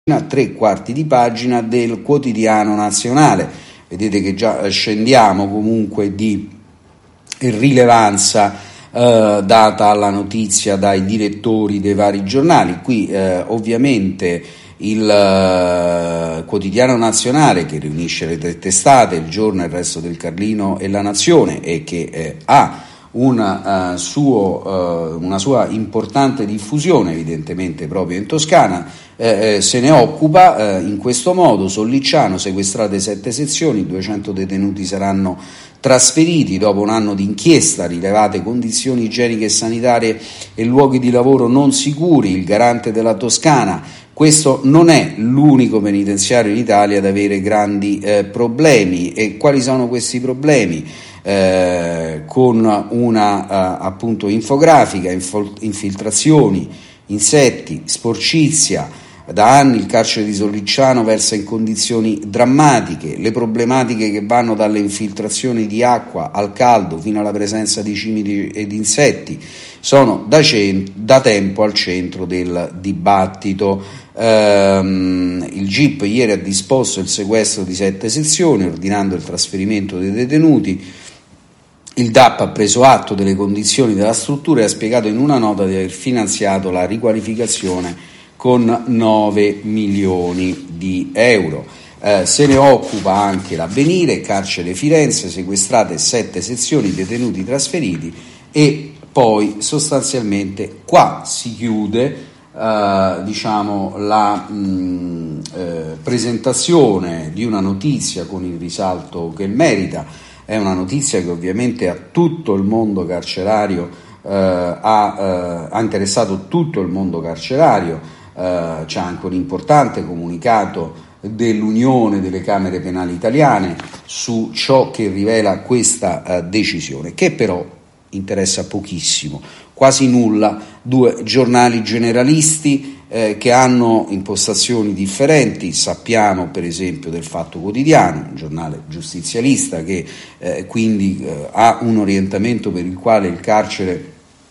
tre quarti di pagina del Quotidiano Nazionale. Vedete che già scendiamo comunque di rilevanza data alla notizia dai direttori dei vari giornali. Qui ovviamente il Quotidiano Nazionale, che riunisce le tre testate, Il Giorno, Il Resto del Carlino e La Nazione, e che ha una sua importante diffusione evidentemente proprio in Toscana, se ne occupa in questo modo: Sollicciano, sequestrate 7 sezioni, 200 detenuti saranno trasferiti dopo un anno di inchiesta, rilevate condizioni igieniche e sanitarie e luoghi di lavoro non sicuri, il garante della Toscana. Questo non è l'unico penitenziario in Italia ad avere grandi problemi. E quali sono questi problemi? Con una appunto infografica: infiltrazioni, insetti, sporcizia. Da anni il carcere di Sollicciano versa in condizioni drammatiche. Le problematiche che vanno dalle infiltrazioni di acqua al caldo fino alla presenza di cimini ed insetti sono da tempo al centro del dibattito. Il GIP ieri ha disposto il sequestro di 7 sezioni, ordinando il trasferimento dei detenuti. Il DAP ha preso atto delle condizioni della struttura e ha spiegato in una nota di aver finanziato la riqualificazione con 9 milioni di euro. Se ne occupa anche l'Avvenire: carcere Firenze, sequestrate 7 sezioni, detenuti trasferiti. E poi sostanzialmente qua si chiude la presentazione di una notizia con il risalto che merita. È una notizia che ovviamente a tutto il mondo carcerario ha interessato tutto il mondo carcerario. C'è anche un importante comunicato dell'Unione delle Camere Penali Italiane su ciò che rivela questa decisione, che però interessa pochissimo, quasi nulla, 2 giornali generalisti che hanno impostazioni differenti. Sappiamo per esempio del Fatto Quotidiano, un giornale giustizialista che quindi ha un orientamento per il quale il carcere,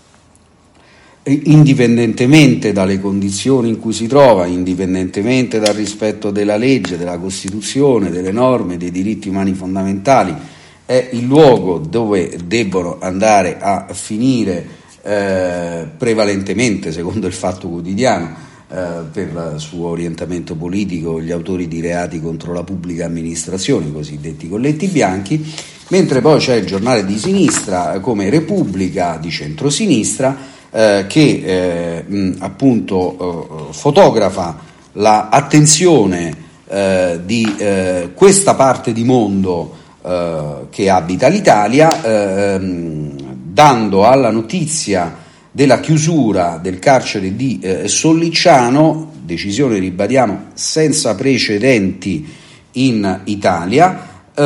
indipendentemente dalle condizioni in cui si trova, indipendentemente dal rispetto della legge, della Costituzione, delle norme, dei diritti umani fondamentali, è il luogo dove debbono andare a finire prevalentemente, secondo il Fatto Quotidiano, per il suo orientamento politico, gli autori di reati contro la pubblica amministrazione, i cosiddetti colletti bianchi. Mentre poi c'è il giornale di sinistra come Repubblica, di centrosinistra, che fotografa l'attenzione di questa parte di mondo che abita l'Italia, dando alla notizia della chiusura del carcere di Sollicciano, decisione, ribadiamo, senza precedenti in Italia,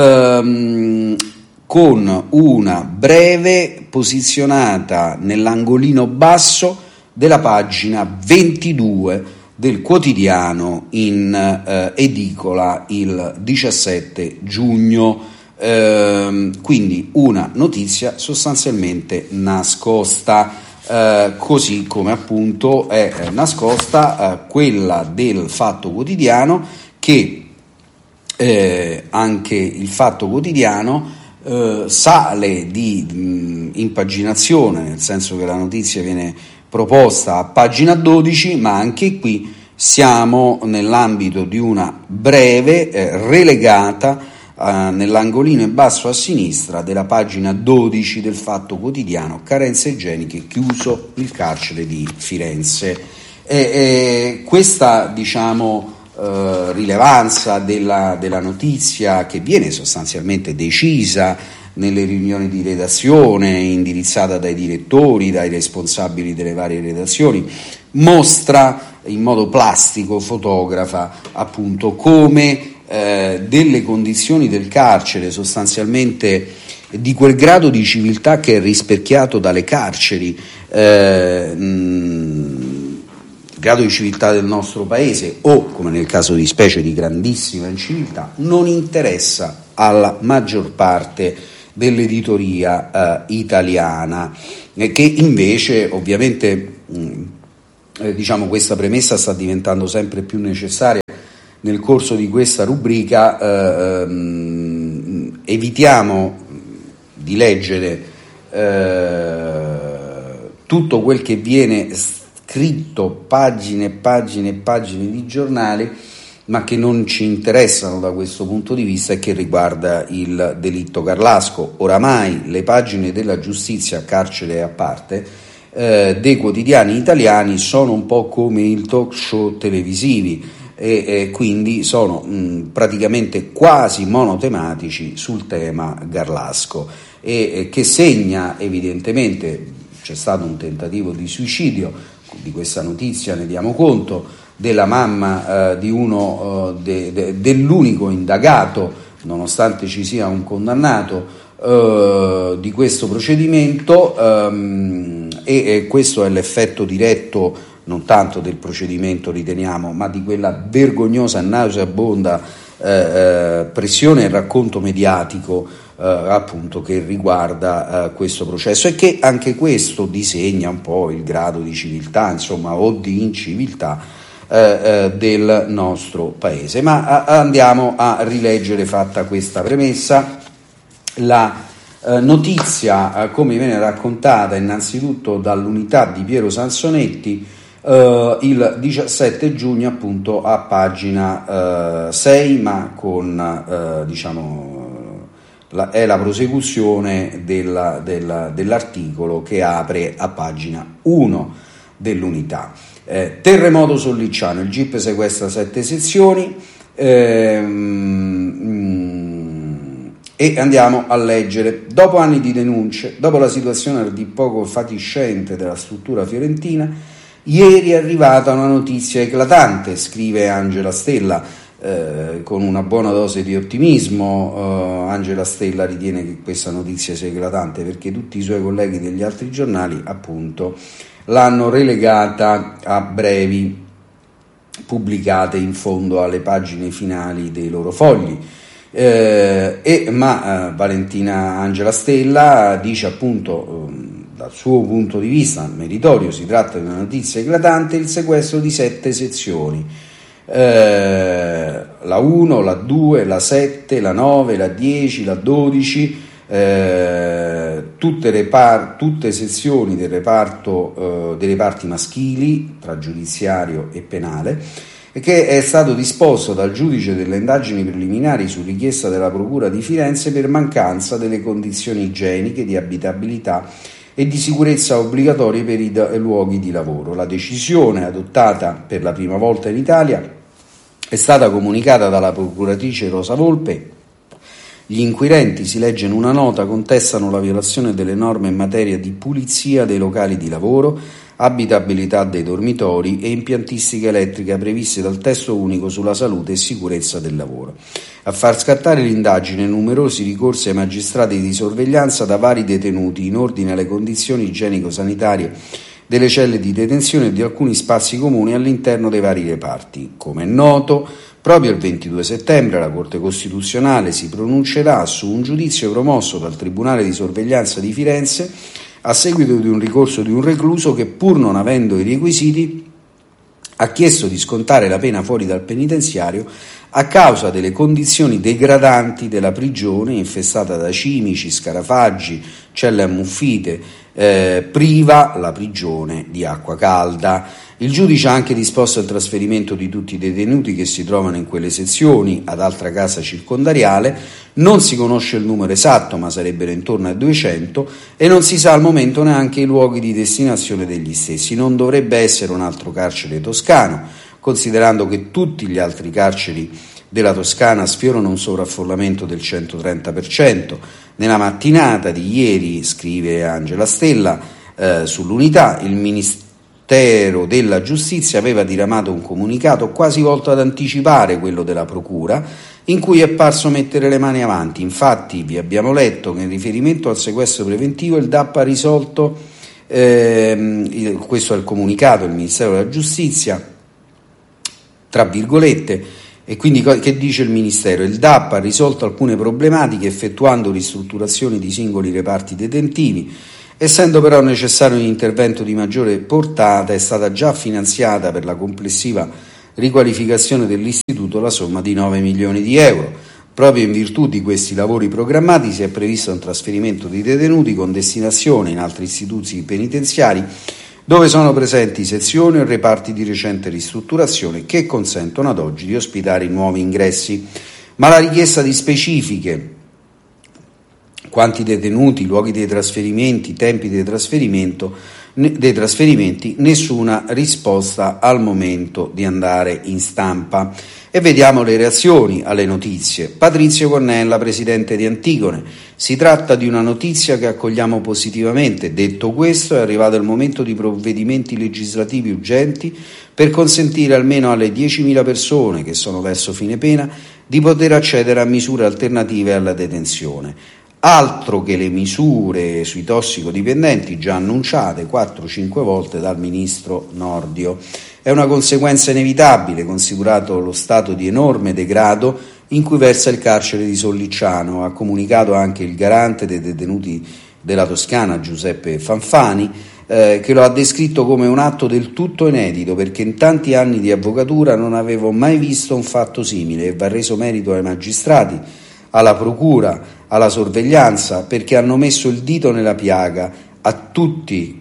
con una breve posizionata nell'angolino basso della pagina 22 del quotidiano in edicola il 17 giugno. Quindi una notizia sostanzialmente nascosta, così come appunto è nascosta quella del Fatto Quotidiano, che anche il Fatto Quotidiano sale di impaginazione, nel senso che la notizia viene proposta a pagina 12, ma anche qui siamo nell'ambito di una breve relegata nell'angolino in basso a sinistra della pagina 12 del Fatto Quotidiano: carenze igieniche, chiuso il carcere di Firenze. Questa rilevanza della notizia, che viene sostanzialmente decisa nelle riunioni di redazione, indirizzata dai direttori, dai responsabili delle varie redazioni, mostra in modo plastico, fotografa appunto come delle condizioni del carcere, sostanzialmente di quel grado di civiltà che è rispecchiato dalle carceri, grado di civiltà del nostro paese, o come nel caso di specie di grandissima inciviltà, non interessa alla maggior parte dell'editoria italiana, che invece ovviamente diciamo, questa premessa sta diventando sempre più necessaria nel corso di questa rubrica. Evitiamo di leggere tutto quel che viene scritto, pagine e pagine e pagine di giornali, ma che non ci interessano da questo punto di vista e che riguarda il delitto Garlasco. Oramai le pagine della giustizia, carcere a parte, dei quotidiani italiani sono un po' come il talk show televisivi e quindi sono praticamente quasi monotematici sul tema Garlasco, e che segna evidentemente, c'è stato un tentativo di suicidio, di questa notizia ne diamo conto, della mamma di uno dell'unico indagato, nonostante ci sia un condannato di questo procedimento, e questo è l'effetto diretto non tanto del procedimento, riteniamo, ma di quella vergognosa, nauseabonda pressione e racconto mediatico appunto che riguarda questo processo, e che anche questo disegna un po' il grado di civiltà, insomma, o di inciviltà del nostro paese. Ma andiamo a rileggere, fatta questa premessa, la notizia come viene raccontata innanzitutto dall'unità di Piero Sansonetti il 17 giugno, appunto a pagina 6, ma con è la prosecuzione dell'articolo che apre a pagina 1 dell'unità. Terremoto Sollicciano, il GIP sequestra 7 sezioni, e andiamo a leggere. Dopo anni di denunce, dopo la situazione a dir poco fatiscente della struttura fiorentina, ieri è arrivata una notizia eclatante, scrive Angela Stella, con una buona dose di ottimismo. Angela Stella ritiene che questa notizia sia eclatante perché tutti i suoi colleghi degli altri giornali, appunto, l'hanno relegata a brevi pubblicate in fondo alle pagine finali dei loro fogli. Ma Valentina Angela Stella dice, appunto, dal suo punto di vista meritorio, si tratta di una notizia eclatante, il sequestro di 7 sezioni, la 1, la 2, la 7, la 9, la 10, la 12, tutte sezioni del reparto dei reparti maschili tra giudiziario e penale, e che è stato disposto dal giudice delle indagini preliminari su richiesta della Procura di Firenze per mancanza delle condizioni igieniche, di abitabilità e di sicurezza obbligatorie per i luoghi di lavoro. La decisione, adottata per la prima volta in Italia, è stata comunicata dalla procuratrice Rosa Volpe. Gli inquirenti, si legge in una nota, contestano la violazione delle norme in materia di pulizia dei locali di lavoro, abitabilità dei dormitori e impiantistica elettrica previste dal testo unico sulla salute e sicurezza del lavoro. A far scattare l'indagine, numerosi ricorsi ai magistrati di sorveglianza da vari detenuti in ordine alle condizioni igienico-sanitarie delle celle di detenzione e di alcuni spazi comuni all'interno dei vari reparti. Come è noto, proprio il 22 settembre la Corte Costituzionale si pronuncerà su un giudizio promosso dal Tribunale di Sorveglianza di Firenze a seguito di un ricorso di un recluso che, pur non avendo i requisiti, ha chiesto di scontare la pena fuori dal penitenziario a causa delle condizioni degradanti della prigione, infestata da cimici, scarafaggi, celle ammuffite, priva la prigione di acqua calda. Il giudice ha anche disposto il trasferimento di tutti i detenuti che si trovano in quelle sezioni ad altra casa circondariale. Non si conosce il numero esatto, ma sarebbero intorno a 200, e non si sa al momento neanche i luoghi di destinazione degli stessi. Non dovrebbe essere un altro carcere toscano, considerando che tutti gli altri carceri della Toscana sfiorano un sovraffollamento del 130%. Nella mattinata di ieri, scrive Angela Stella sull'unità, il Ministero della Giustizia aveva diramato un comunicato quasi volto ad anticipare quello della Procura, in cui è parso mettere le mani avanti. Infatti vi abbiamo letto che in riferimento al sequestro preventivo il DAP ha risolto, questo è il comunicato del Ministero della Giustizia, tra virgolette, e quindi che dice il Ministero? Il DAP ha risolto alcune problematiche effettuando ristrutturazioni di singoli reparti detentivi, Essendo però necessario un intervento di maggiore portata, è stata già finanziata per la complessiva riqualificazione dell'istituto la somma di 9 milioni di euro. Proprio in virtù di questi lavori programmati si è previsto un trasferimento di detenuti con destinazione in altri istituti penitenziari dove sono presenti sezioni o reparti di recente ristrutturazione che consentono ad oggi di ospitare nuovi ingressi. Ma la richiesta di specifiche quanti detenuti, luoghi dei trasferimenti, tempi dei trasferimenti, nessuna risposta al momento di andare in stampa. E vediamo le reazioni alle notizie. Patrizio Connella, presidente di Antigone: si tratta di una notizia che accogliamo positivamente. Detto questo, è arrivato il momento di provvedimenti legislativi urgenti per consentire almeno alle 10.000 persone che sono verso fine pena di poter accedere a misure alternative alla detenzione. Altro che le misure sui tossicodipendenti già annunciate 4-5 volte dal ministro Nordio. È una conseguenza inevitabile, considerato lo stato di enorme degrado in cui versa il carcere di Sollicciano, ha comunicato anche il garante dei detenuti della Toscana, Giuseppe Fanfani, che lo ha descritto come un atto del tutto inedito, perché in tanti anni di avvocatura non avevo mai visto un fatto simile, e va reso merito ai magistrati, alla procura, alla sorveglianza, perché hanno messo il dito nella piaga, a tutti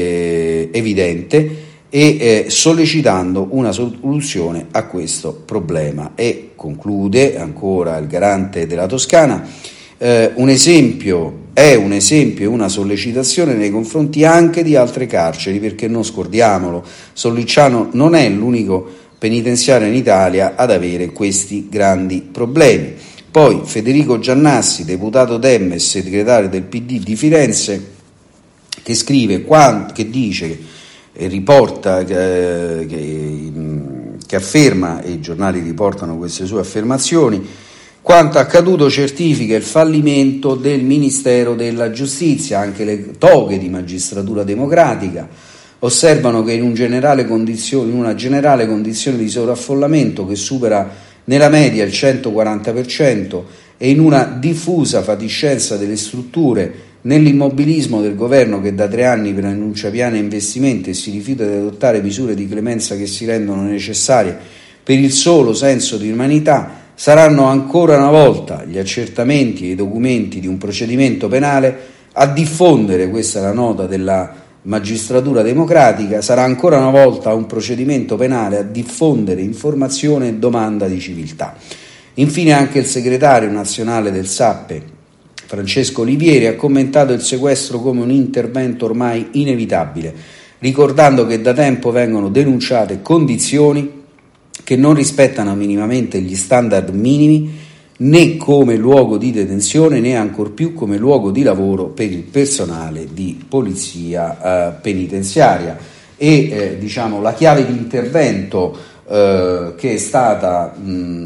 evidente, e sollecitando una soluzione a questo problema. E conclude ancora il garante della Toscana: un esempio e una sollecitazione nei confronti anche di altre carceri, perché non scordiamolo, Sollicciano non è l'unico penitenziario in Italia ad avere questi grandi problemi. Poi Federico Giannassi, deputato Dem e segretario del PD di Firenze, che scrive, che dice e riporta, che afferma, e i giornali riportano queste sue affermazioni: quanto accaduto certifica il fallimento del Ministero della Giustizia. Anche le toghe di magistratura democratica osservano che in una generale condizione di sovraffollamento che supera nella media il 140%, e in una diffusa fatiscenza delle strutture, nell'immobilismo del governo che da 3 anni preannuncia piani e investimenti e si rifiuta di adottare misure di clemenza che si rendono necessarie per il solo senso di umanità, saranno ancora una volta gli accertamenti e i documenti di un procedimento penale a diffondere, questa è la nota della magistratura democratica, sarà ancora una volta un procedimento penale a diffondere informazione e domanda di civiltà. Infine anche il segretario nazionale del Sappe, Francesco Olivieri, ha commentato il sequestro come un intervento ormai inevitabile, ricordando che da tempo vengono denunciate condizioni che non rispettano minimamente gli standard minimi né come luogo di detenzione né ancor più come luogo di lavoro per il personale di polizia penitenziaria. E la chiave di intervento che è stata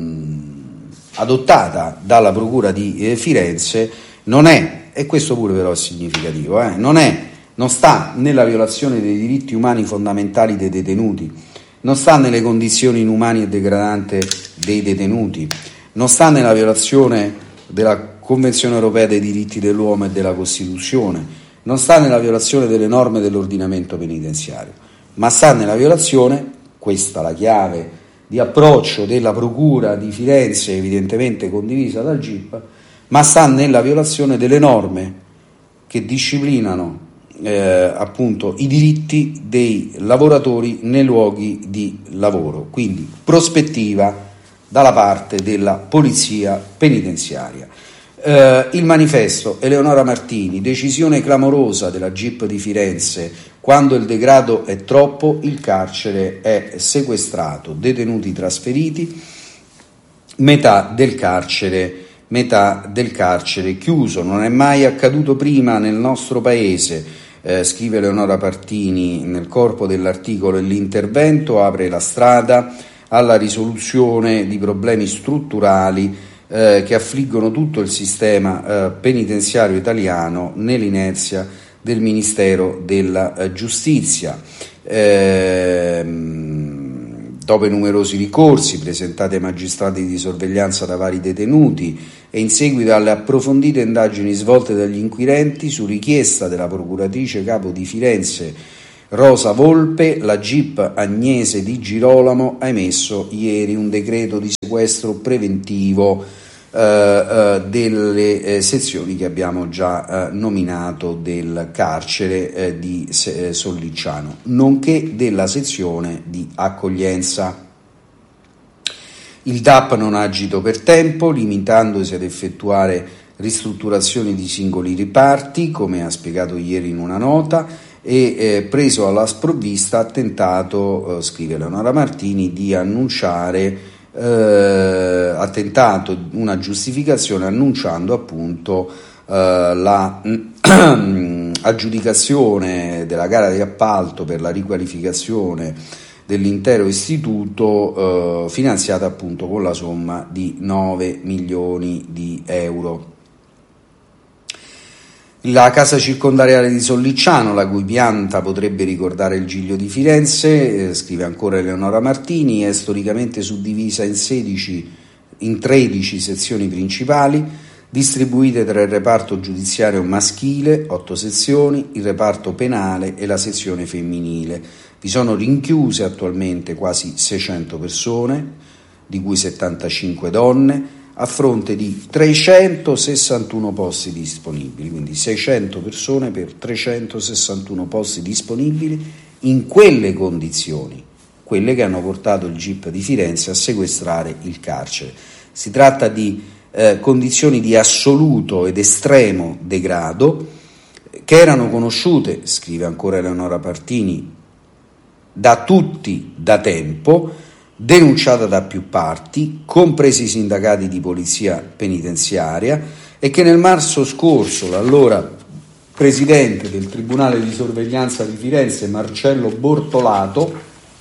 adottata dalla Procura di Firenze non è, e questo pure però è significativo, non sta nella violazione dei diritti umani fondamentali dei detenuti, non sta nelle condizioni inumane e degradanti dei detenuti, non sta nella violazione della Convenzione Europea dei diritti dell'uomo e della Costituzione, non sta nella violazione delle norme dell'ordinamento penitenziario, ma sta nella violazione, questa la chiave di approccio della Procura di Firenze, evidentemente condivisa dal GIP, ma sta nella violazione delle norme che disciplinano appunto i diritti dei lavoratori nei luoghi di lavoro, quindi prospettiva dalla parte della polizia penitenziaria. Il manifesto, Eleonora Martini: decisione clamorosa della GIP di Firenze, quando il degrado è troppo il carcere è sequestrato, detenuti trasferiti, metà del carcere chiuso, non è mai accaduto prima nel nostro paese, scrive Eleonora Martini nel corpo dell'articolo, e l'intervento apre la strada alla risoluzione di problemi strutturali che affliggono tutto il sistema penitenziario italiano nell'inerzia del Ministero della Giustizia. Dopo i numerosi ricorsi presentati ai magistrati di sorveglianza da vari detenuti e in seguito alle approfondite indagini svolte dagli inquirenti, su richiesta della procuratrice capo di Firenze Rosa Volpe, la GIP Agnese di Girolamo ha emesso ieri un decreto di sequestro preventivo delle sezioni che abbiamo già nominato del carcere di Sollicciano, nonché della sezione di accoglienza. Il DAP non ha agito per tempo, limitandosi ad effettuare ristrutturazioni di singoli riparti, come ha spiegato ieri in una nota, e preso alla sprovvista ha tentato, scrive Eleonora Martini, di annunciare ha tentato una giustificazione annunciando appunto la aggiudicazione della gara di appalto per la riqualificazione dell'intero istituto finanziata appunto con la somma di 9 milioni di euro. La casa circondariale di Sollicciano, la cui pianta potrebbe ricordare il Giglio di Firenze, scrive ancora Eleonora Martini, è storicamente suddivisa in 13 sezioni principali, distribuite tra il reparto giudiziario maschile, 8 sezioni, il reparto penale e la sezione femminile. Vi sono rinchiuse attualmente quasi 600 persone, di cui 75 donne, a fronte di 361 posti disponibili, quindi 600 persone per 361 posti disponibili in quelle condizioni, quelle che hanno portato il GIP di Firenze a sequestrare il carcere. Si tratta di condizioni di assoluto ed estremo degrado che erano conosciute, scrive ancora Eleonora Martini, da tutti da tempo, denunciata da più parti, compresi i sindacati di polizia penitenziaria, e che nel marzo scorso l'allora presidente del Tribunale di sorveglianza di Firenze, Marcello Bortolato,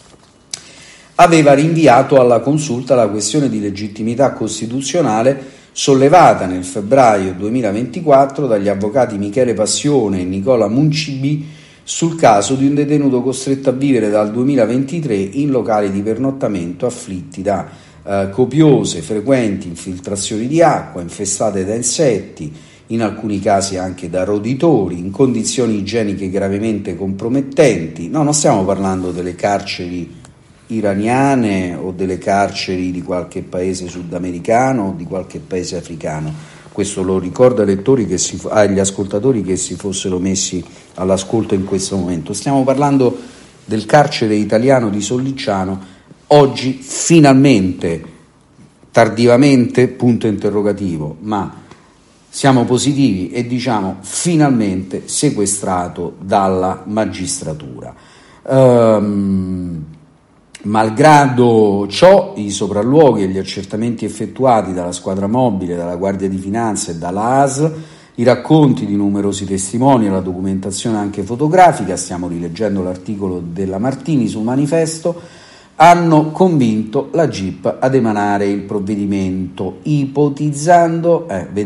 aveva rinviato alla consulta la questione di legittimità costituzionale sollevata nel febbraio 2024 dagli avvocati Michele Passione e Nicola Muncibi sul caso di un detenuto costretto a vivere dal 2023 in locali di pernottamento afflitti da copiose, frequenti infiltrazioni di acqua, infestate da insetti, in alcuni casi anche da roditori, in condizioni igieniche gravemente compromettenti. No, non stiamo parlando delle carceri iraniane o delle carceri di qualche paese sudamericano o di qualche paese africano. Questo lo ricordo ai lettori agli ascoltatori che si fossero messi all'ascolto in questo momento. Stiamo parlando del carcere italiano di Sollicciano, oggi finalmente, tardivamente, punto interrogativo, ma siamo positivi e diciamo finalmente sequestrato dalla magistratura. Malgrado ciò, i sopralluoghi e gli accertamenti effettuati dalla squadra mobile, dalla Guardia di Finanza e dalla ASL, i racconti di numerosi testimoni e la documentazione anche fotografica, stiamo rileggendo l'articolo della Martini sul Manifesto, hanno convinto la GIP ad emanare il provvedimento, ipotizzando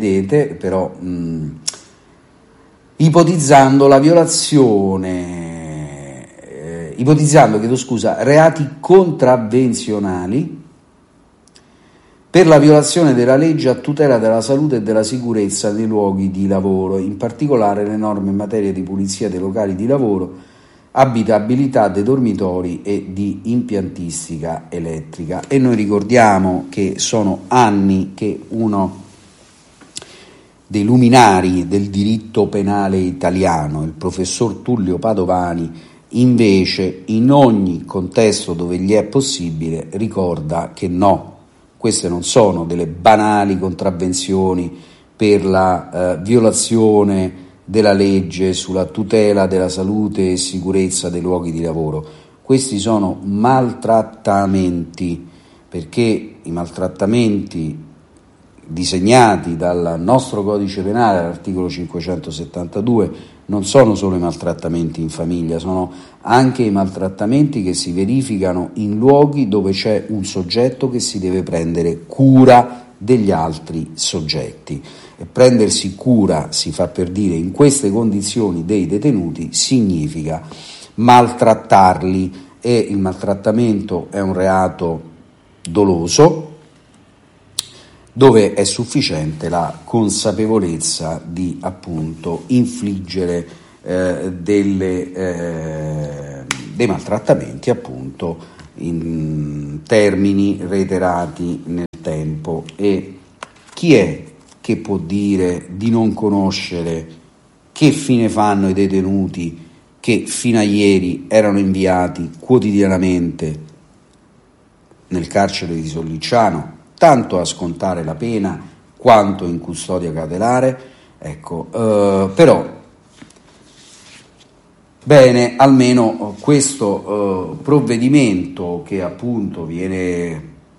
la violazione reati contravvenzionali per la violazione della legge a tutela della salute e della sicurezza nei luoghi di lavoro, in particolare le norme in materia di pulizia dei locali di lavoro, abitabilità dei dormitori e di impiantistica elettrica. E noi ricordiamo che sono anni che uno dei luminari del diritto penale italiano, il professor Tullio Padovani, invece in ogni contesto dove gli è possibile ricorda che no, queste non sono delle banali contravvenzioni per la violazione della legge sulla tutela della salute e sicurezza dei luoghi di lavoro. Questi sono maltrattamenti, perché i maltrattamenti disegnati dal nostro codice penale all'articolo 572 non sono solo i maltrattamenti in famiglia, sono anche i maltrattamenti che si verificano in luoghi dove c'è un soggetto che si deve prendere cura degli altri soggetti. E prendersi cura, si fa per dire, in queste condizioni dei detenuti significa maltrattarli e il maltrattamento è un reato doloso, dove è sufficiente la consapevolezza di appunto infliggere dei maltrattamenti appunto in termini reiterati nel tempo. E chi è che può dire di non conoscere che fine fanno i detenuti che fino a ieri erano inviati quotidianamente nel carcere di Sollicciano, tanto a scontare la pena quanto in custodia cautelare? Ecco, però bene, almeno questo provvedimento, che appunto viene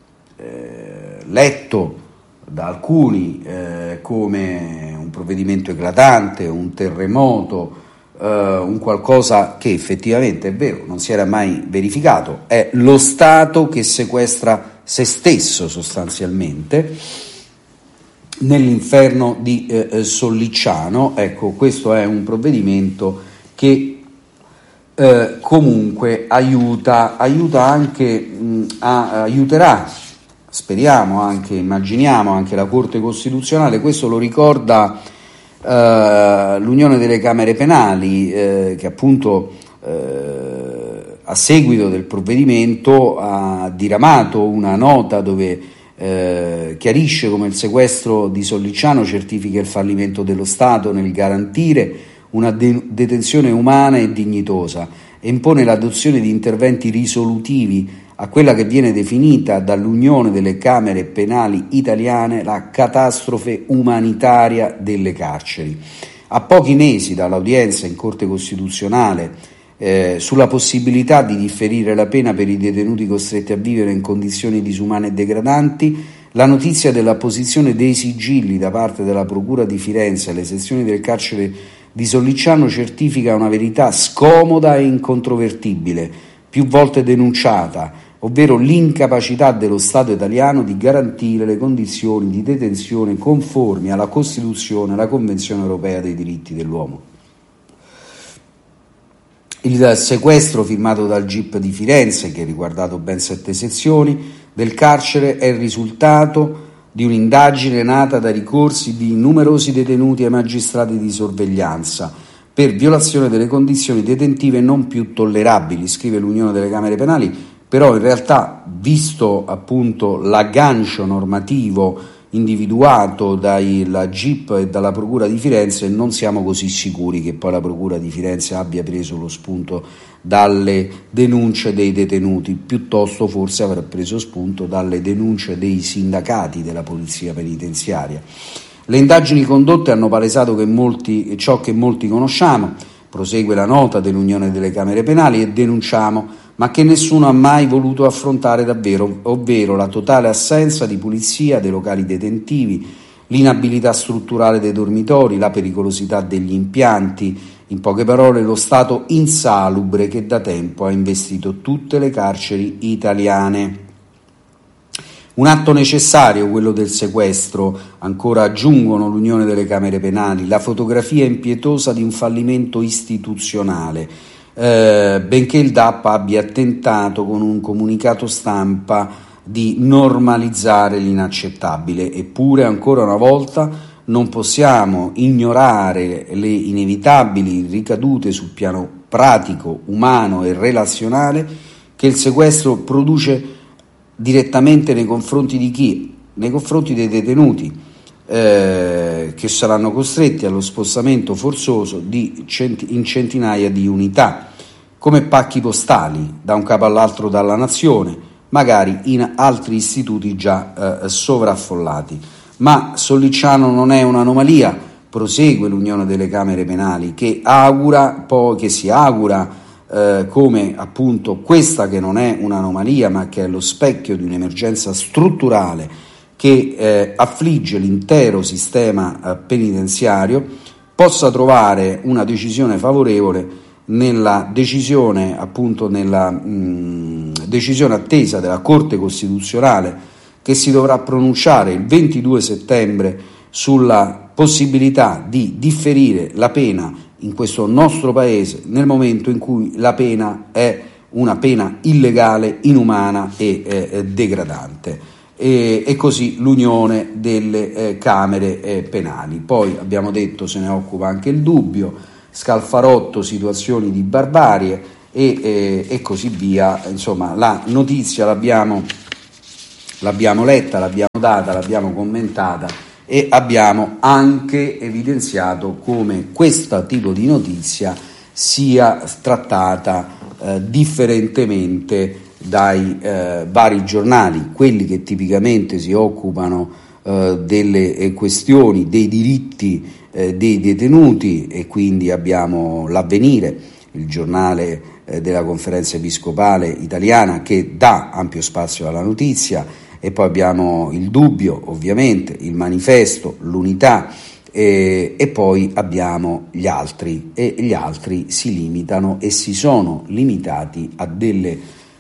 letto da alcuni come un provvedimento eclatante, un terremoto, un qualcosa che effettivamente è vero, non si era mai verificato, è lo Stato che sequestra se stesso sostanzialmente nell'inferno di Sollicciano. Ecco, questo è un provvedimento che comunque aiuta anche, aiuterà, speriamo anche, immaginiamo anche la Corte Costituzionale. Questo lo ricorda l'Unione delle Camere Penali, che appunto a seguito del provvedimento ha diramato una nota dove chiarisce come il sequestro di Sollicciano certifica il fallimento dello Stato nel garantire una detenzione umana e dignitosa e impone l'adozione di interventi risolutivi a quella che viene definita dall'Unione delle Camere Penali Italiane la catastrofe umanitaria delle carceri. A pochi mesi dall'udienza in Corte Costituzionale sulla possibilità di differire la pena per i detenuti costretti a vivere in condizioni disumane e degradanti, la notizia dell'apposizione dei sigilli da parte della Procura di Firenze alle sezioni del carcere di Sollicciano certifica una verità scomoda e incontrovertibile, più volte denunciata, ovvero l'incapacità dello Stato italiano di garantire le condizioni di detenzione conformi alla Costituzione e alla Convenzione europea dei diritti dell'uomo. Il sequestro firmato dal GIP di Firenze, che ha riguardato ben 7 sezioni del carcere, è il risultato di un'indagine nata da ricorsi di numerosi detenuti ai magistrati di sorveglianza per violazione delle condizioni detentive non più tollerabili, scrive l'Unione delle Camere Penali. Però in realtà, visto appunto l'aggancio normativo individuato dalla GIP e dalla Procura di Firenze, non siamo così sicuri che poi la Procura di Firenze abbia preso lo spunto dalle denunce dei detenuti, piuttosto forse avrà preso spunto dalle denunce dei sindacati della Polizia Penitenziaria. Le indagini condotte hanno palesato ciò che molti conosciamo, prosegue la nota dell'Unione delle Camere Penali, e denunciamo, ma che nessuno ha mai voluto affrontare davvero, ovvero la totale assenza di pulizia dei locali detentivi, l'inabilità strutturale dei dormitori, la pericolosità degli impianti, in poche parole lo stato insalubre che da tempo ha investito tutte le carceri italiane. Un atto necessario quello del sequestro, ancora aggiungono l'Unione delle Camere Penali, la fotografia impietosa di un fallimento istituzionale, benché il DAP abbia tentato con un comunicato stampa di normalizzare l'inaccettabile. Eppure ancora una volta non possiamo ignorare le inevitabili ricadute sul piano pratico, umano e relazionale che il sequestro produce direttamente nei confronti di chi? Nei confronti dei detenuti, che saranno costretti allo spostamento forzoso in centinaia di unità, come pacchi postali, da un capo all'altro dalla nazione, magari in altri istituti già sovraffollati. Ma Sollicciano non è un'anomalia, prosegue l'Unione delle Camere Penali, che si augura come appunto questa, che non è un'anomalia ma che è lo specchio di un'emergenza strutturale che affligge l'intero sistema penitenziario, possa trovare una decisione favorevole nella decisione attesa della Corte Costituzionale, che si dovrà pronunciare il 22 settembre sulla possibilità di differire la pena in questo nostro paese nel momento in cui la pena è una pena illegale, inumana e degradante. E così l'unione delle camere penali. Poi abbiamo detto se ne occupa anche il Dubbio, Scalfarotto, situazioni di barbarie e così via. Insomma, la notizia l'abbiamo letta, l'abbiamo data, l'abbiamo commentata e abbiamo anche evidenziato come questo tipo di notizia sia trattata differentemente dai vari giornali, quelli che tipicamente si occupano delle questioni dei diritti dei detenuti, e quindi abbiamo l'Avvenire, il giornale della Conferenza Episcopale Italiana, che dà ampio spazio alla notizia, e poi abbiamo il Dubbio, ovviamente, il Manifesto, l'Unità, e poi abbiamo gli altri, e gli altri si limitano e si sono limitati a delle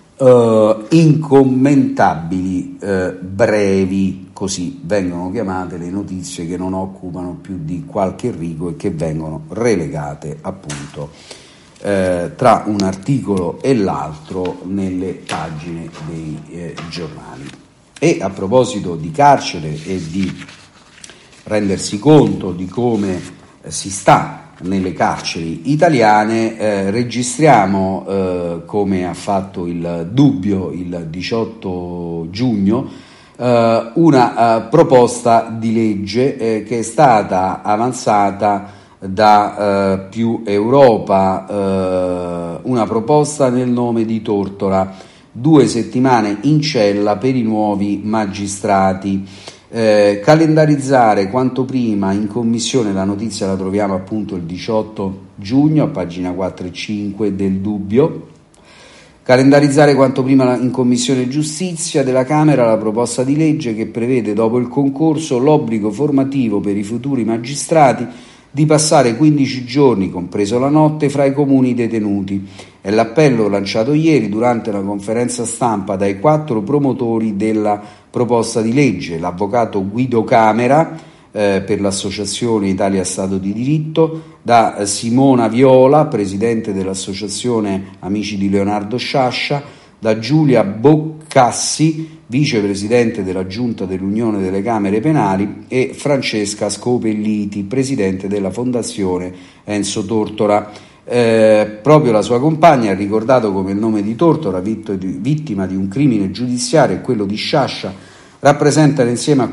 incommentabili brevi, così vengono chiamate le notizie che non occupano più di qualche rigo e che vengono relegate appunto tra un articolo e l'altro nelle pagine dei giornali. E a proposito di carcere e di rendersi conto di come si sta nelle carceri italiane, registriamo, come ha fatto il Dubbio il 18 giugno, una proposta di legge che è stata avanzata da Più Europa, una proposta nel nome di Tortora: 2 settimane in cella per i nuovi magistrati. Calendarizzare quanto prima in commissione, la notizia la troviamo appunto il 18 giugno a pagina 4 e 5 del Dubbio. Calendarizzare quanto prima in Commissione Giustizia della Camera la proposta di legge che prevede, dopo il concorso, l'obbligo formativo per i futuri magistrati di passare 15 giorni, compreso la notte, fra i comuni detenuti. È l'appello lanciato ieri durante la conferenza stampa dai 4 promotori della proposta di legge: l'avvocato Guido Camera per l'associazione Italia Stato di Diritto, da Simona Viola, presidente dell'associazione Amici di Leonardo Sciascia, da Giulia Boccassi, vicepresidente della Giunta dell'Unione delle Camere Penali, e Francesca Scopelliti, presidente della Fondazione Enzo Tortora. Proprio la sua compagna ha ricordato come il nome di Tortora, vittima di un crimine giudiziario, e quello di Sciascia rappresentano insieme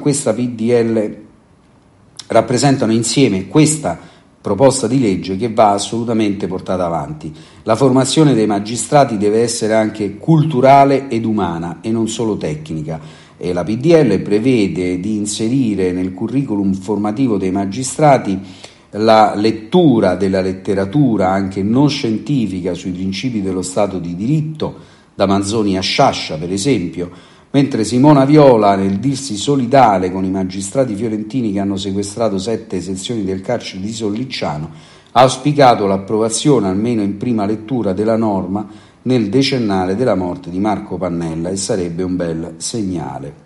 questa proposta di legge che va assolutamente portata avanti. La formazione dei magistrati deve essere anche culturale ed umana e non solo tecnica, e la PDL prevede di inserire nel curriculum formativo dei magistrati la lettura della letteratura anche non scientifica sui principi dello Stato di diritto, da Manzoni a Sciascia per esempio, mentre Simona Viola, nel dirsi solidale con i magistrati fiorentini che hanno sequestrato 7 sezioni del carcere di Sollicciano, ha auspicato l'approvazione almeno in prima lettura della norma nel decennale della morte di Marco Pannella, e sarebbe un bel segnale.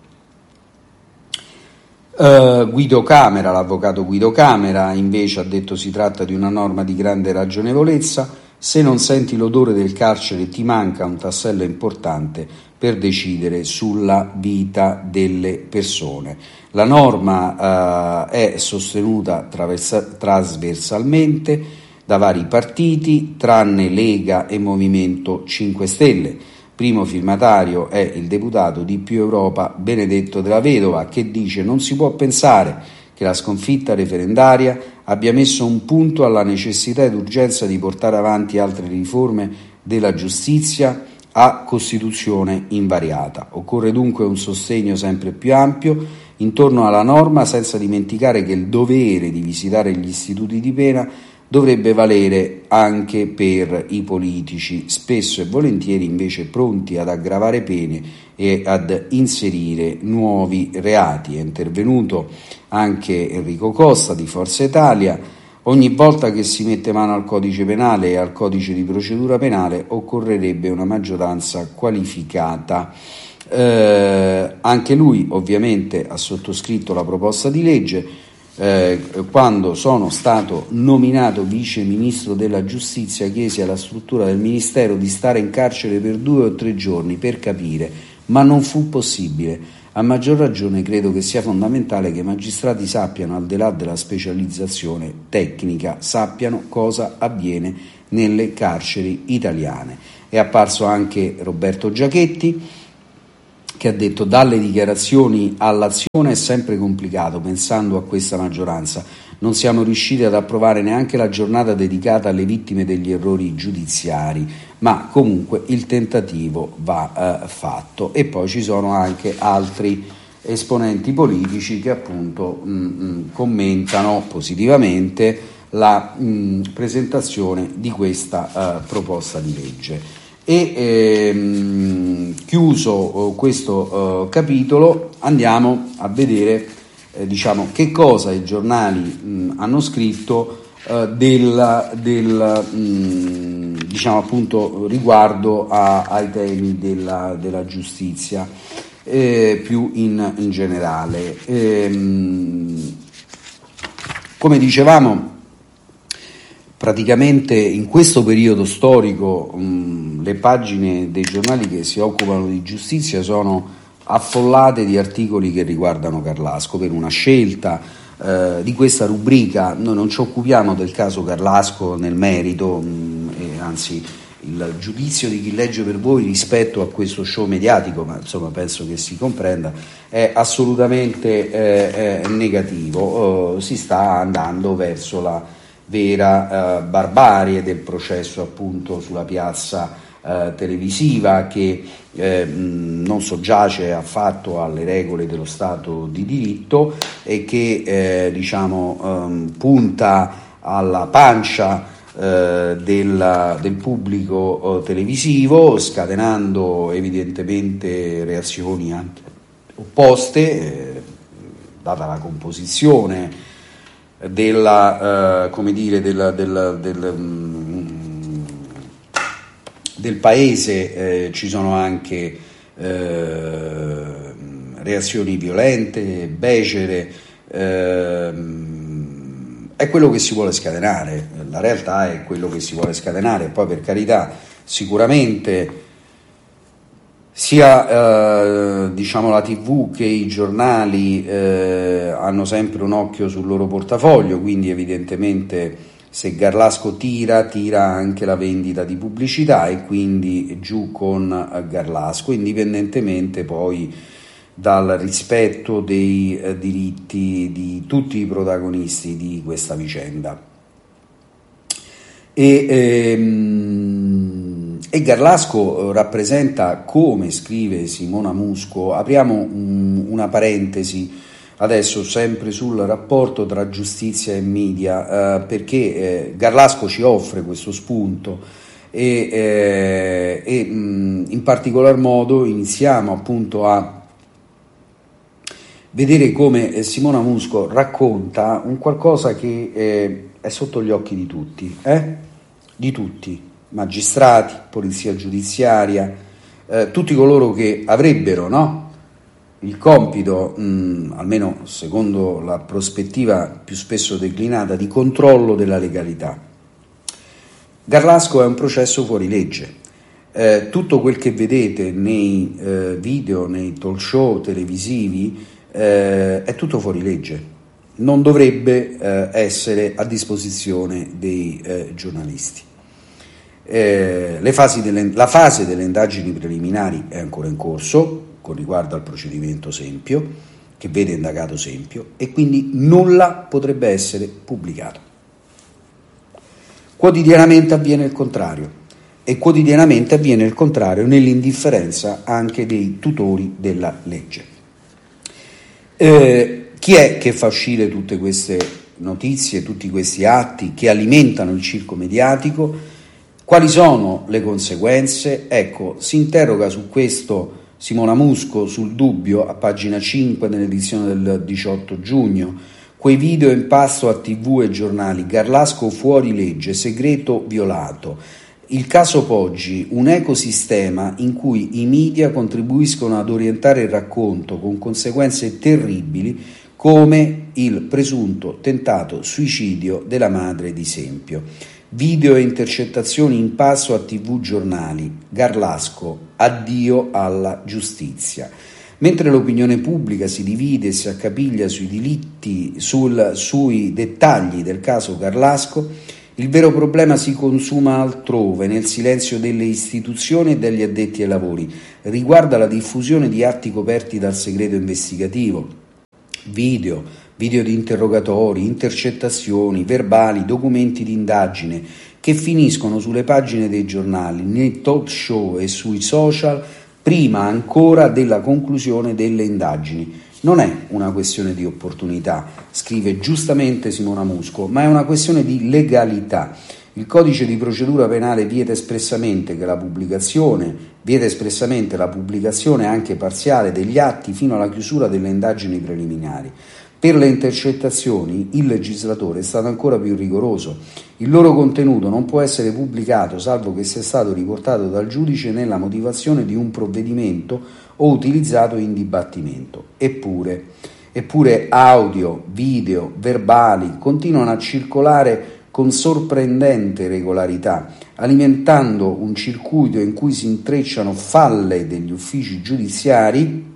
L'avvocato Guido Camera invece ha detto: si tratta di una norma di grande ragionevolezza, se non senti l'odore del carcere ti manca un tassello importante per decidere sulla vita delle persone. La norma è sostenuta trasversalmente da vari partiti, tranne Lega e Movimento 5 Stelle. Primo firmatario è il deputato di Più Europa Benedetto Della Vedova, che dice: non si può pensare che la sconfitta referendaria abbia messo un punto alla necessità ed urgenza di portare avanti altre riforme della giustizia a Costituzione invariata. Occorre dunque un sostegno sempre più ampio intorno alla norma, senza dimenticare che il dovere di visitare gli istituti di pena dovrebbe valere anche per i politici, spesso e volentieri invece pronti ad aggravare pene e ad inserire nuovi reati. È intervenuto anche Enrico Costa di Forza Italia: ogni volta che si mette mano al codice penale e al codice di procedura penale occorrerebbe una maggioranza qualificata. Anche lui ovviamente ha sottoscritto la proposta di legge. quando sono stato nominato vice ministro della giustizia, chiesi alla struttura del ministero di stare in carcere per 2 o 3 giorni per capire, ma non fu possibile. A maggior ragione credo che sia fondamentale che i magistrati sappiano, al di là della specializzazione tecnica, sappiano cosa avviene nelle carceri italiane. È apparso anche Roberto Giachetti, che ha detto: dalle dichiarazioni all'azione è sempre complicato, pensando a questa maggioranza. Non siamo riusciti ad approvare neanche la giornata dedicata alle vittime degli errori giudiziari, ma comunque il tentativo va fatto. E poi ci sono anche altri esponenti politici che appunto commentano positivamente la presentazione di questa proposta di legge. E chiuso questo capitolo, andiamo a vedere che cosa i giornali hanno scritto appunto riguardo ai temi della giustizia più in generale. Come dicevamo, praticamente in questo periodo storico le pagine dei giornali che si occupano di giustizia sono affollate di articoli che riguardano Carlasco. Per una scelta di questa rubrica noi non ci occupiamo del caso Carlasco nel merito, e anzi il giudizio di chi legge per voi rispetto a questo show mediatico, ma insomma penso che si comprenda, è assolutamente negativo. Si sta andando verso la vera barbarie del processo appunto sulla piazza televisiva, che non soggiace affatto alle regole dello Stato di diritto e che punta alla pancia del pubblico televisivo, scatenando evidentemente reazioni anche opposte, data la composizione del paese. Ci sono anche reazioni violente, becere, è quello che si vuole scatenare, la realtà è quello che si vuole scatenare. Poi, per carità, sicuramente sia la TV che i giornali hanno sempre un occhio sul loro portafoglio, quindi evidentemente se Garlasco tira anche la vendita di pubblicità, e quindi giù con Garlasco, indipendentemente poi dal rispetto dei diritti di tutti i protagonisti di questa vicenda. E Garlasco rappresenta, come scrive Simona Musco, apriamo una parentesi adesso sempre sul rapporto tra giustizia e media, perché Garlasco ci offre questo spunto e in particolar modo iniziamo appunto a vedere come Simona Musco racconta un qualcosa che è sotto gli occhi di tutti, magistrati, polizia giudiziaria, tutti coloro che avrebbero, il compito, almeno secondo la prospettiva più spesso declinata, di controllo della legalità. Garlasco è un processo fuori legge. Tutto quel che vedete nei video, nei talk show televisivi, è tutto fuori legge, non dovrebbe essere a disposizione dei giornalisti. La fase delle indagini preliminari è ancora in corso con riguardo al procedimento Sempio, che vede indagato Sempio, e quindi nulla potrebbe essere pubblicato. Quotidianamente avviene il contrario, e quotidianamente avviene il contrario nell'indifferenza anche dei tutori della legge. Chi è che fa uscire tutte queste notizie, tutti questi atti che alimentano il circo mediatico? Quali sono le conseguenze? Ecco, si interroga su questo Simona Musco sul Dubbio, a pagina 5 nell'edizione del 18 giugno. Quei video in pasto a TV e giornali, Garlasco fuori legge, segreto violato. Il caso Poggi, un ecosistema in cui i media contribuiscono ad orientare il racconto con conseguenze terribili, come il presunto tentato suicidio della madre di Sempio. Video e intercettazioni in passo a TV giornali. Garlasco, addio alla giustizia. Mentre l'opinione pubblica si divide e si accapiglia sui dettagli del caso Garlasco, il vero problema si consuma altrove, nel silenzio delle istituzioni e degli addetti ai lavori. Riguarda la diffusione di atti coperti dal segreto investigativo. Video di interrogatori, intercettazioni, verbali, documenti di indagine che finiscono sulle pagine dei giornali, nei talk show e sui social prima ancora della conclusione delle indagini. Non è una questione di opportunità, scrive giustamente Simona Musco, ma è una questione di legalità. Il codice di procedura penale vieta espressamente la pubblicazione anche parziale degli atti fino alla chiusura delle indagini preliminari. Per le intercettazioni il legislatore è stato ancora più rigoroso. Il loro contenuto non può essere pubblicato salvo che sia stato riportato dal giudice nella motivazione di un provvedimento o utilizzato in dibattimento. Eppure audio, video, verbali continuano a circolare con sorprendente regolarità, alimentando un circuito in cui si intrecciano falle degli uffici giudiziari,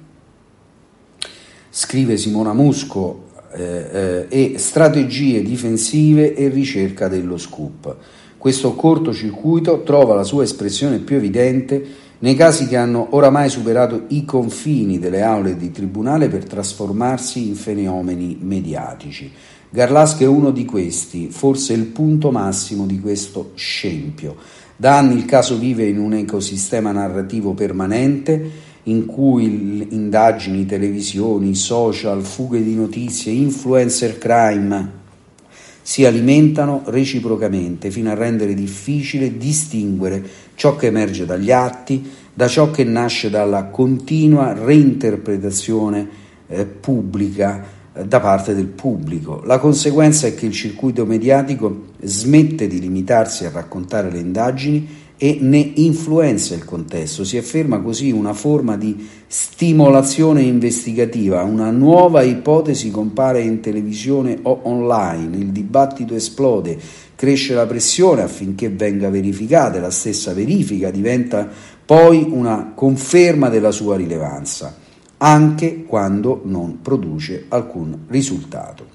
scrive Simona Musco, e strategie difensive e ricerca dello scoop. Questo cortocircuito trova la sua espressione più evidente nei casi che hanno oramai superato i confini delle aule di tribunale per trasformarsi in fenomeni mediatici. Garlasco è uno di questi, forse il punto massimo di questo scempio. Da anni il caso vive in un ecosistema narrativo permanente in cui indagini, televisioni, social, fughe di notizie, influencer crime si alimentano reciprocamente fino a rendere difficile distinguere ciò che emerge dagli atti da ciò che nasce dalla continua reinterpretazione pubblica da parte del pubblico. La conseguenza è che il circuito mediatico smette di limitarsi a raccontare le indagini e ne influenza il contesto. Si afferma così una forma di stimolazione investigativa, una nuova ipotesi compare in televisione o online, il dibattito esplode, cresce la pressione affinché venga verificata e la stessa verifica diventa poi una conferma della sua rilevanza, anche quando non produce alcun risultato.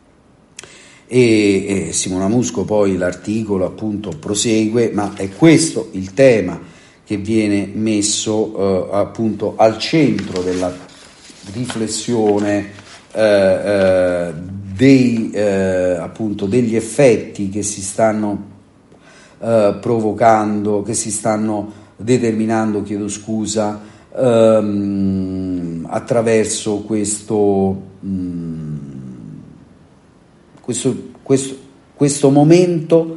E Simona Musco poi l'articolo appunto prosegue, ma è questo il tema che viene messo appunto al centro della riflessione appunto degli effetti che si stanno provocando, che si stanno determinando, attraverso questo momento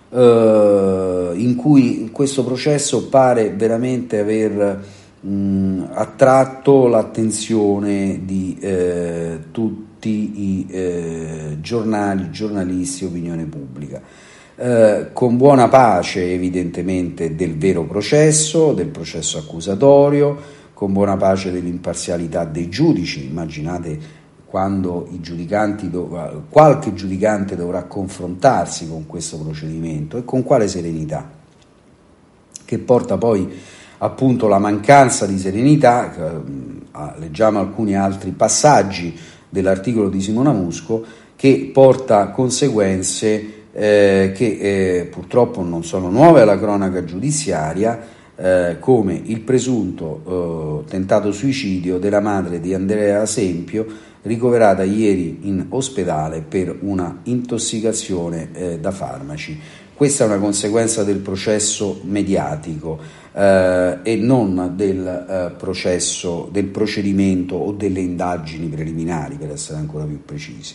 in cui questo processo pare veramente aver attratto l'attenzione di tutti i giornalisti, opinione pubblica, con buona pace evidentemente del vero processo, del processo accusatorio, con buona pace dell'imparzialità dei giudici. Immaginate quando qualche giudicante dovrà confrontarsi con questo procedimento e con quale serenità, che porta poi appunto la mancanza di serenità. Leggiamo alcuni altri passaggi dell'articolo di Simona Musco, che porta conseguenze che purtroppo non sono nuove alla cronaca giudiziaria, come il presunto tentato suicidio della madre di Andrea Sempio, ricoverata ieri in ospedale per una intossicazione da farmaci. Questa è una conseguenza del processo mediatico e non del procedimento o delle indagini preliminari, per essere ancora più precisi.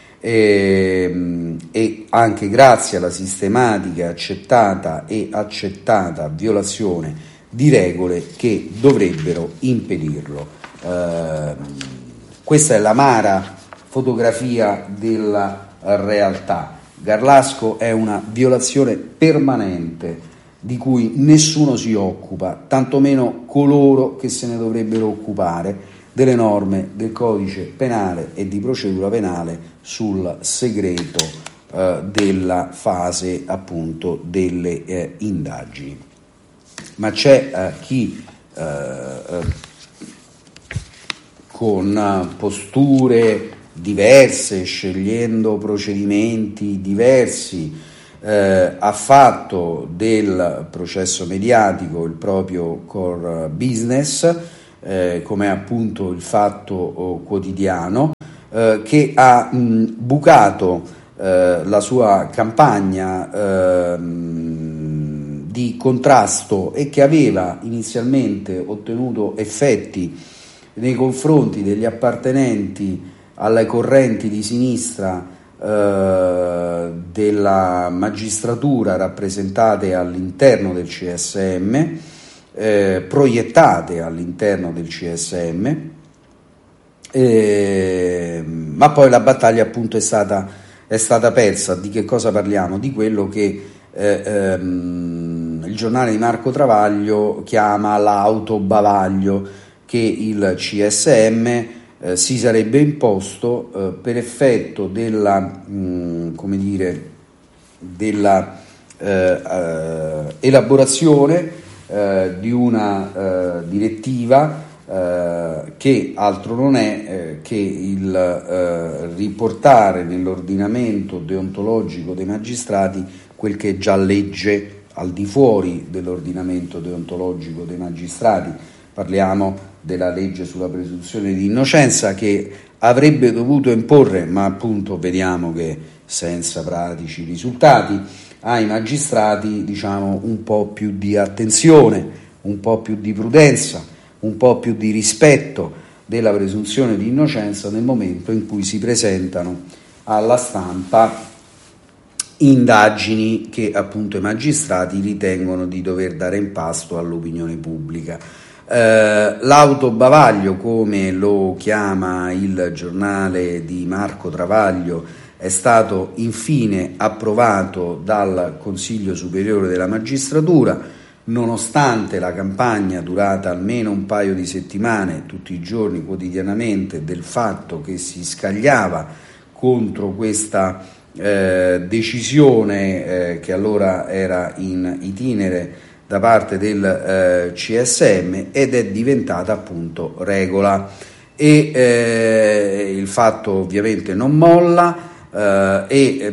E anche grazie alla sistematica, accettata violazione di regole che dovrebbero impedirlo. Questa è l'amara fotografia della realtà. Garlasco è una violazione permanente di cui nessuno si occupa, tantomeno coloro che se ne dovrebbero occupare, delle norme del codice penale e di procedura penale sul segreto della fase appunto delle indagini. Ma c'è chi con posture diverse, scegliendo procedimenti diversi, ha fatto del processo mediatico il proprio core business, come appunto il Fatto Quotidiano, che ha bucato la sua campagna di contrasto e che aveva inizialmente ottenuto effetti nei confronti degli appartenenti alle correnti di sinistra della magistratura rappresentate all'interno del CSM, proiettate all'interno del CSM, ma poi la battaglia appunto è stata persa. Di che cosa parliamo? Di quello che il giornale di Marco Travaglio chiama l'autobavaglio che il CSM si sarebbe imposto per effetto della elaborazione di una direttiva che altro non è che il riportare nell'ordinamento deontologico dei magistrati quel che è già legge al di fuori dell'ordinamento deontologico dei magistrati. Parliamo della legge sulla presunzione di innocenza, che avrebbe dovuto imporre, ma appunto vediamo che senza pratici risultati, ai magistrati un po' più di attenzione, un po' più di prudenza, un po' più di rispetto della presunzione di innocenza nel momento in cui si presentano alla stampa indagini che appunto i magistrati ritengono di dover dare in pasto all'opinione pubblica. L'autobavaglio, come lo chiama il giornale di Marco Travaglio, è stato infine approvato dal Consiglio Superiore della Magistratura, nonostante la campagna durata almeno un paio di settimane, tutti i giorni, quotidianamente, del fatto che si scagliava contro questa decisione che allora era in itinere da parte del CSM, ed è diventata appunto regola, e il fatto ovviamente non molla, e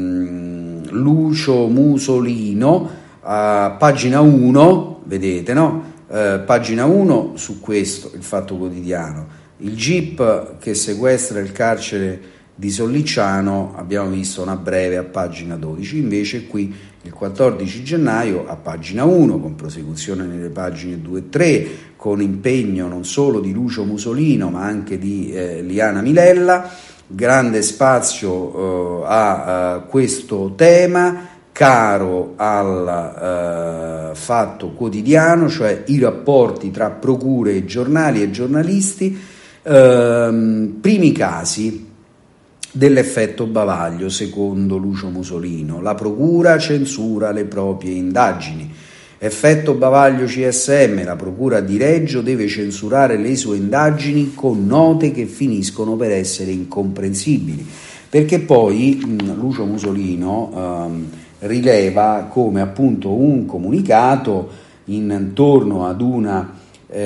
Lucio Musolino a pagina 1, vedete, no? Pagina 1 su questo, il Fatto Quotidiano, il GIP che sequestra il carcere di Sollicciano, abbiamo visto una breve a pagina 12, invece qui il 14 gennaio a pagina 1, con prosecuzione nelle pagine 2 e 3, con impegno non solo di Lucio Musolino ma anche di Liana Milella, grande spazio a questo tema caro al Fatto Quotidiano, cioè i rapporti tra procure e giornali e giornalisti, primi casi dell'effetto bavaglio. Secondo Lucio Musolino, la procura censura le proprie indagini. Effetto bavaglio CSM, la procura di Reggio deve censurare le sue indagini con note che finiscono per essere incomprensibili, perché poi Lucio Musolino rileva come appunto un comunicato intorno ad una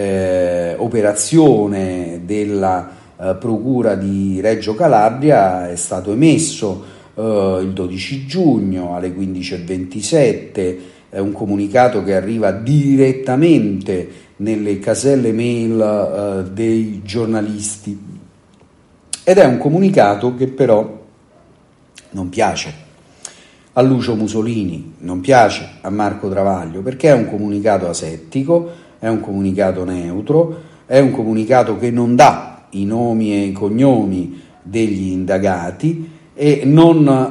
operazione della Procura di Reggio Calabria è stato emesso il 12 giugno alle 15:27, è un comunicato che arriva direttamente nelle caselle mail dei giornalisti, ed è un comunicato che però non piace a Lucio Musolini, non piace a Marco Travaglio, perché è un comunicato asettico, è un comunicato neutro, è un comunicato che non dà i nomi e i cognomi degli indagati e non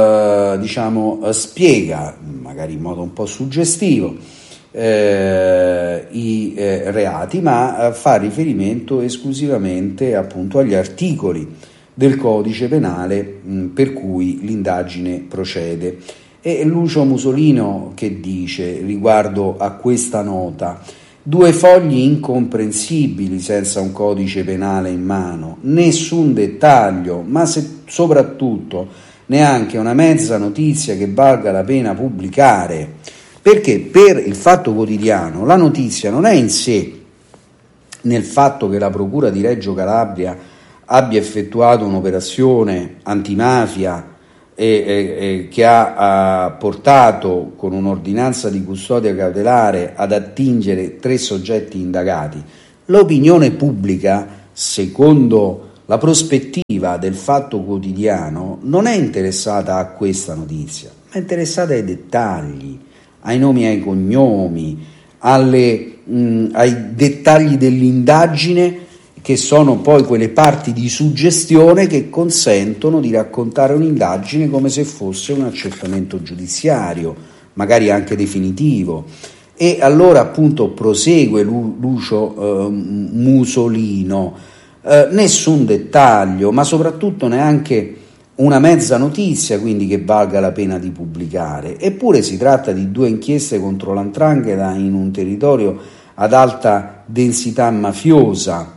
spiega, magari in modo un po' suggestivo, i reati, ma fa riferimento esclusivamente appunto agli articoli del codice penale per cui l'indagine procede. E Lucio Musolino che dice riguardo a questa nota? 2 fogli incomprensibili senza un codice penale in mano, nessun dettaglio, ma soprattutto neanche una mezza notizia che valga la pena pubblicare, perché per il Fatto Quotidiano la notizia non è in sé nel fatto che la Procura di Reggio Calabria abbia effettuato un'operazione antimafia e che ha portato con un'ordinanza di custodia cautelare ad attingere 3 soggetti indagati. L'opinione pubblica, secondo la prospettiva del Fatto Quotidiano, non è interessata a questa notizia, ma è interessata ai dettagli, ai nomi e ai cognomi, ai dettagli dell'indagine, che sono poi quelle parti di suggestione che consentono di raccontare un'indagine come se fosse un accertamento giudiziario, magari anche definitivo. E allora appunto prosegue Lucio Musolino, nessun dettaglio, ma soprattutto neanche una mezza notizia, quindi, che valga la pena di pubblicare. Eppure si tratta di 2 inchieste contro l''ndrangheta in un territorio ad alta densità mafiosa.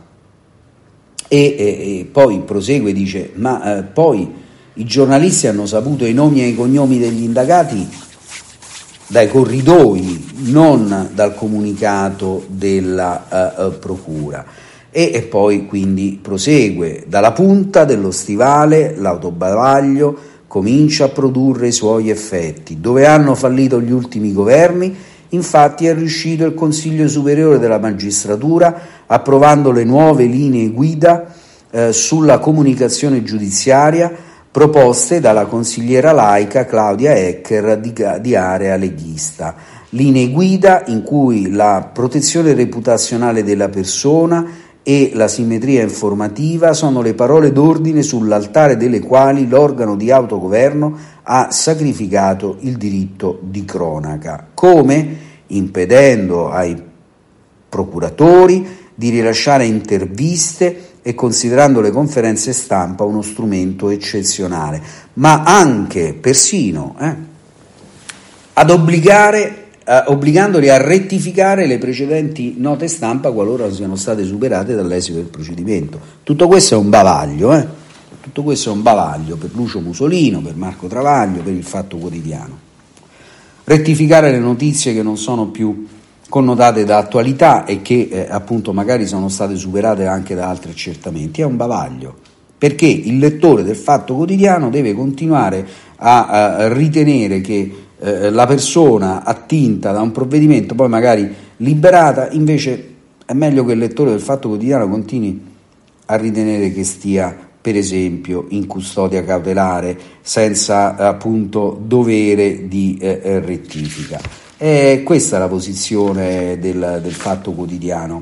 E poi prosegue, dice, ma poi i giornalisti hanno saputo i nomi e i cognomi degli indagati dai corridoi, non dal comunicato della procura. E poi quindi prosegue: dalla punta dello stivale l'autobavaglio comincia a produrre i suoi effetti. Dove hanno fallito gli ultimi governi, infatti, è riuscito il Consiglio Superiore della Magistratura approvando le nuove linee guida sulla comunicazione giudiziaria proposte dalla consigliera laica Claudia Ecker di Area Leghista. Linee guida in cui la protezione reputazionale della persona e la simmetria informativa sono le parole d'ordine sull'altare delle quali l'organo di autogoverno ha sacrificato il diritto di cronaca, come impedendo ai procuratori di rilasciare interviste e considerando le conferenze stampa uno strumento eccezionale, ma anche persino ad obbligandoli a rettificare le precedenti note stampa qualora siano state superate dall'esito del procedimento. Tutto questo è un bavaglio, Tutto questo è un bavaglio per Lucio Musolino, per Marco Travaglio, per il Fatto Quotidiano. Rettificare le notizie che non sono più connotate da attualità e che appunto magari sono state superate anche da altri accertamenti è un bavaglio, perché il lettore del Fatto Quotidiano deve continuare a ritenere che la persona attinta da un provvedimento poi magari liberata. Invece è meglio che il lettore del Fatto Quotidiano continui a ritenere che stia, per esempio, in custodia cautelare senza appunto dovere di rettifica. E questa è la posizione del Fatto Quotidiano,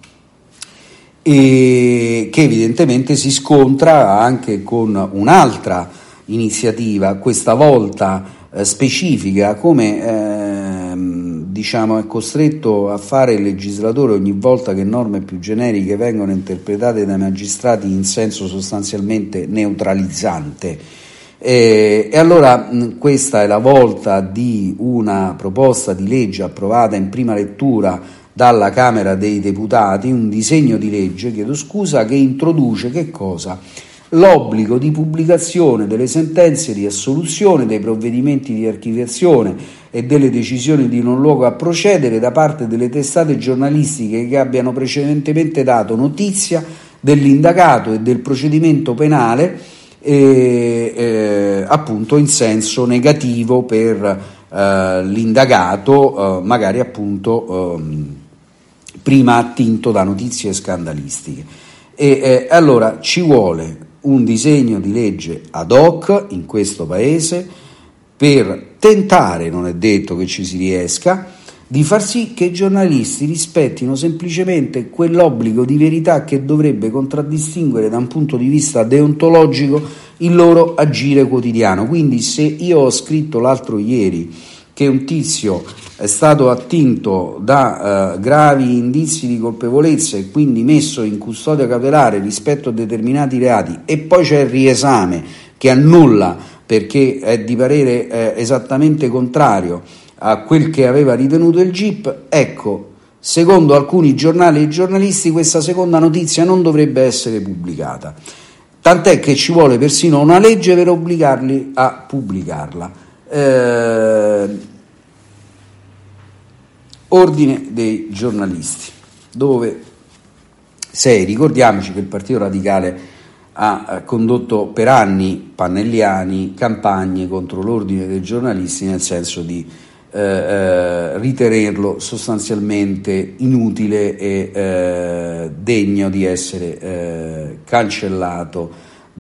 e che evidentemente si scontra anche con un'altra iniziativa, questa volta specifica, come diciamo è costretto a fare il legislatore ogni volta che norme più generiche vengono interpretate dai magistrati in senso sostanzialmente neutralizzante. E allora questa è la volta di una proposta di legge approvata in prima lettura dalla Camera dei Deputati, un disegno di legge, che introduce che cosa? L'obbligo di pubblicazione delle sentenze di assoluzione, dei provvedimenti di archiviazione e delle decisioni di non luogo a procedere da parte delle testate giornalistiche che abbiano precedentemente dato notizia dell'indagato e del procedimento penale, appunto in senso negativo per l'indagato, magari appunto prima attinto da notizie scandalistiche. Allora ci vuole un disegno di legge ad hoc in questo Paese per tentare, non è detto che ci si riesca, di far sì che i giornalisti rispettino semplicemente quell'obbligo di verità che dovrebbe contraddistinguere da un punto di vista deontologico il loro agire quotidiano. Quindi se io ho scritto l'altro ieri che un tizio è stato attinto da gravi indizi di colpevolezza e quindi messo in custodia cautelare rispetto a determinati reati, e poi c'è il riesame che annulla perché è di parere esattamente contrario a quel che aveva ritenuto il GIP, ecco, secondo alcuni giornali e giornalisti questa seconda notizia non dovrebbe essere pubblicata, tant'è che ci vuole persino una legge per obbligarli a pubblicarla. Ordine dei giornalisti, dove ricordiamoci che il Partito Radicale ha condotto per anni pannelliani campagne contro l'ordine dei giornalisti, nel senso di ritenerlo sostanzialmente inutile e degno di essere cancellato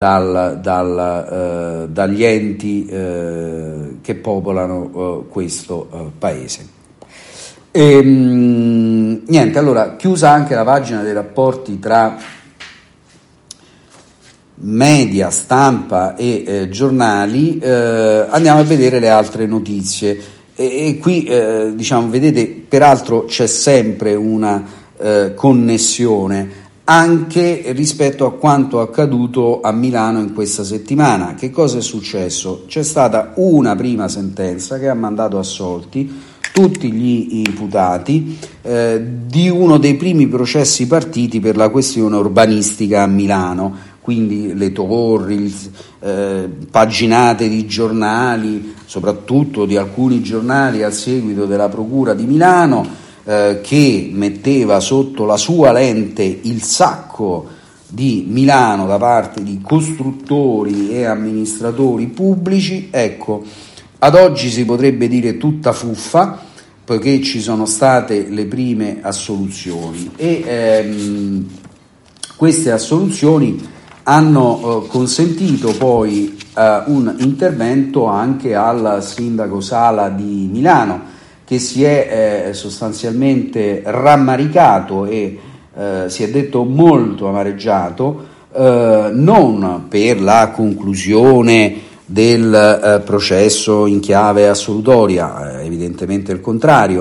dagli enti che popolano questo paese. Niente, allora, chiusa anche la pagina dei rapporti tra media, stampa e giornali, andiamo a vedere le altre notizie e qui diciamo, vedete, peraltro c'è sempre una connessione anche rispetto a quanto accaduto a Milano in questa settimana. Che cosa è successo? C'è stata una prima sentenza che ha mandato assolti tutti gli imputati di uno dei primi processi partiti per la questione urbanistica a Milano, quindi le torri, paginate di giornali, soprattutto di alcuni giornali a seguito della Procura di Milano, che metteva sotto la sua lente il sacco di Milano da parte di costruttori e amministratori pubblici. Ecco, ad oggi si potrebbe dire tutta fuffa, poiché ci sono state le prime assoluzioni e queste assoluzioni hanno consentito poi un intervento anche al sindaco Sala di Milano, che si è sostanzialmente rammaricato e si è detto molto amareggiato, non per la conclusione del processo in chiave assolutoria, evidentemente il contrario,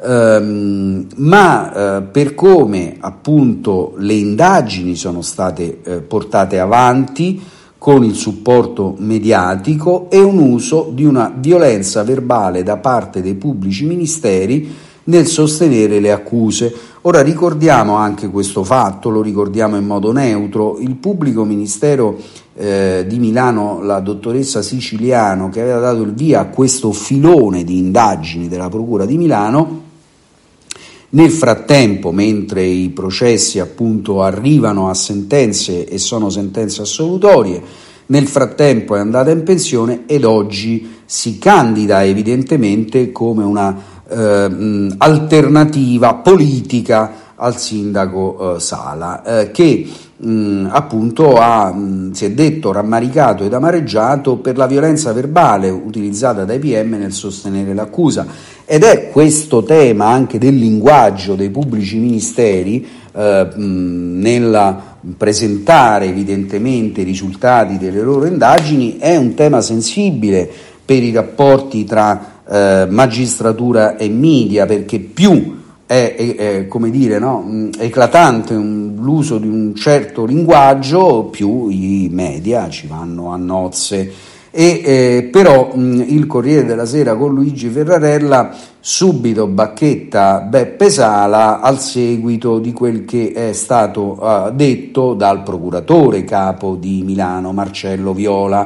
ma per come appunto le indagini sono state portate avanti con il supporto mediatico e un uso di una violenza verbale da parte dei pubblici ministeri nel sostenere le accuse. Ora ricordiamo anche questo fatto, lo ricordiamo in modo neutro: il pubblico ministero di Milano, la dottoressa Siciliano, che aveva dato il via a questo filone di indagini della Procura di Milano, nel frattempo, mentre i processi appunto arrivano a sentenze e sono sentenze assolutorie, nel frattempo è andata in pensione ed oggi si candida evidentemente come una alternativa politica al sindaco Sala, che appunto si è detto rammaricato ed amareggiato per la violenza verbale utilizzata dai PM nel sostenere l'accusa. Ed è questo tema anche del linguaggio dei pubblici ministeri nel presentare evidentemente i risultati delle loro indagini, è un tema sensibile per i rapporti tra magistratura e media, perché più è come dire, no, eclatante l'uso di un certo linguaggio, più i media ci vanno a nozze. Però il Corriere della Sera con Luigi Ferrarella subito bacchetta Beppe Sala al seguito di quel che è stato detto dal procuratore capo di Milano Marcello Viola,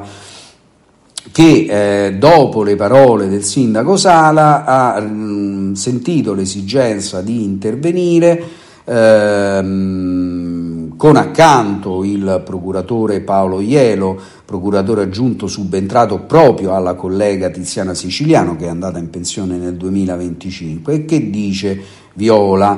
che dopo le parole del sindaco Sala ha sentito l'esigenza di intervenire con accanto il procuratore Paolo Ielo, procuratore aggiunto subentrato proprio alla collega Tiziana Siciliano, che è andata in pensione nel 2025, e che dice Viola,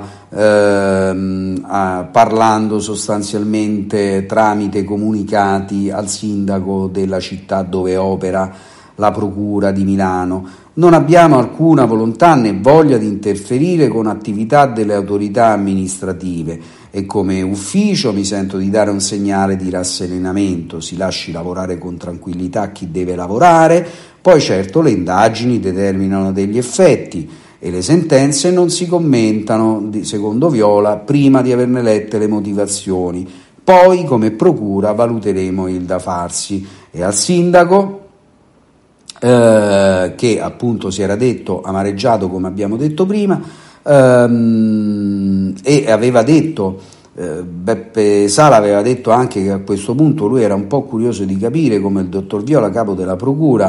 parlando sostanzialmente tramite comunicati al sindaco della città dove opera la Procura di Milano: non abbiamo alcuna volontà né voglia di interferire con attività delle autorità amministrative e come ufficio mi sento di dare un segnale di rasserenamento. Si lasci lavorare con tranquillità chi deve lavorare, poi certo le indagini determinano degli effetti e le sentenze non si commentano, secondo Viola, prima di averne lette le motivazioni. Poi come procura valuteremo il da farsi. E al sindaco, che appunto si era detto amareggiato, come abbiamo detto prima, e aveva detto, Beppe Sala aveva detto anche che a questo punto lui era un po' curioso di capire come il dottor Viola, capo della procura,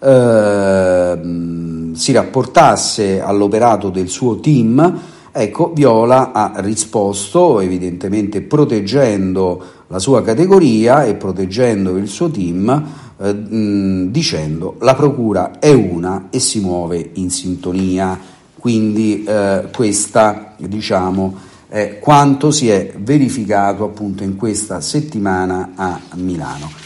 si rapportasse all'operato del suo team. Ecco, Viola ha risposto evidentemente proteggendo la sua categoria e proteggendo il suo team, dicendo la procura è una e si muove in sintonia. Quindi questa, diciamo, quanto si è verificato appunto in questa settimana a Milano.